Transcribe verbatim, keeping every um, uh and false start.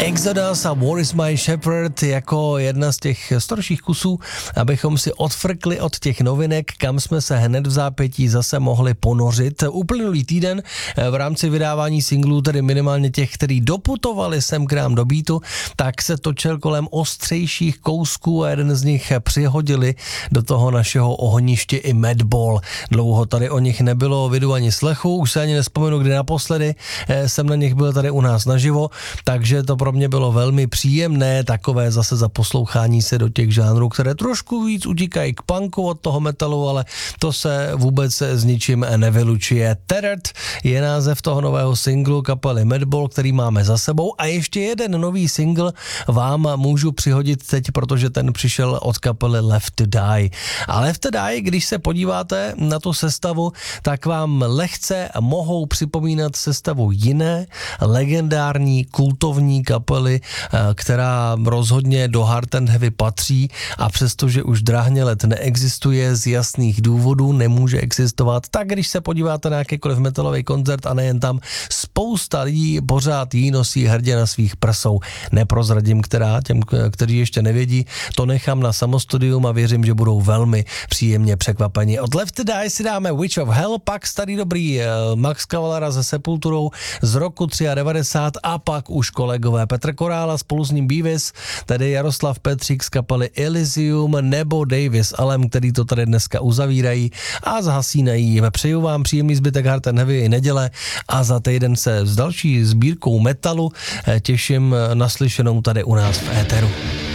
Exodus a War is my shepherd jako jedna z těch starších kusů, abychom si odfrkli od těch novinek, kam jsme se hned v zápětí zase mohli ponořit. Uplynulý týden v rámci vydávání singlů, tedy minimálně těch, který doputovali sem k nám do beatu, tak se točil kolem ostřejších kousků a jeden z nich přihodili do toho našeho ohniště i Madball. Dlouho tady o nich nebylo vidu ani slechu, už se ani nespomenu, kdy naposledy jsem na nich byl tady u nás naživo, takže to pro mě bylo velmi příjemné, takové zase zaposlouchání se do těch žánrů, které trošku víc utíkají k punku od toho metalu, ale to se vůbec s ničím nevylučuje. Tethered je název toho nového singlu kapely Madball, který máme za sebou, a ještě jeden nový single vám můžu přihodit teď, protože ten přišel od kapely Left to Die. A Left to Die, když se podíváte na tu sestavu, tak vám lehce mohou připomínat sestavu jiné legendární kultovní kapely, která rozhodně do hard and heavy patří, a přestože už drahně let neexistuje z jasných důvodů, nemůže existovat, tak když se podíváte na jakýkoliv metalový koncert a nejen tam, spousta lidí pořád jí nosí hrdě na svých prsou. Neprozradím, která, těm, kteří ještě nevědí, to nechám na samostudium a věřím, že budou velmi příjemně překvapeni. Od Left to Die si dáme Witch of Hell, pak starý dobrý Max Cavalera se Sepulturou z roku devadesát tři a pak už kolegové Petr Korála spolu s ním Beavis, tedy Jaroslav Petřík z kapely Elysium nebo Davis Alem, který to tady dneska uzavírají a zhasínají. Přeju vám příjemný zbytek hard and heavy i neděle a za týden se s další sbírkou metalu těším naslyšenou tady u nás v éteru.